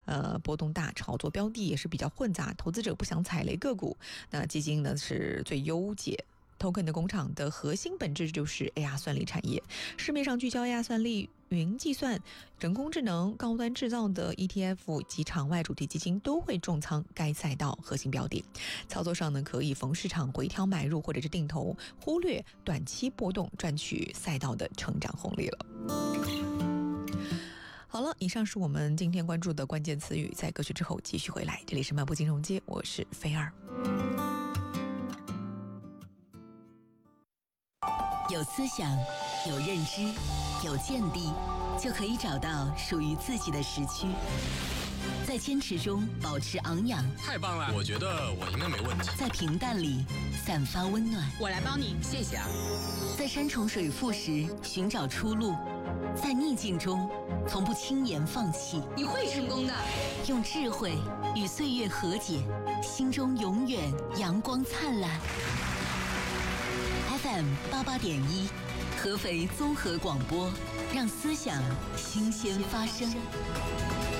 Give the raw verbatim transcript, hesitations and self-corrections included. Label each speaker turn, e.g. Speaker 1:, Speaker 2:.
Speaker 1: 呃波动大，炒作标的也是比较混杂，投资者不想踩雷个股，那基金呢是最优解。Token 的工厂的核心本质就是 A R 算力产业，市面上聚焦 A R 算力、云计算、人工智能、高端制造的 E T F 及场外主题基金都会重仓该赛道核心标的。操作上呢，可以逢市场回调买入或者是定投，忽略短期波动，赚取赛道的成长红利了。好了，以上是我们今天关注的关键词语，在歌曲之后继续回来。这里是漫步金融街，我是菲儿。
Speaker 2: 有思想，有认知，有见地，就可以找到属于自己的时区。在坚持中保持昂扬，
Speaker 3: 太棒了！我觉得我应该没问题。
Speaker 2: 在平淡里散发温暖，
Speaker 4: 我来帮你，谢谢啊。
Speaker 2: 在山重水复时寻找出路，在逆境中从不轻言放弃。
Speaker 4: 你会成功的。
Speaker 2: 用智慧与岁月和解，心中永远阳光灿烂。F M 八八点一，合肥综合广播，让思想新鲜发生。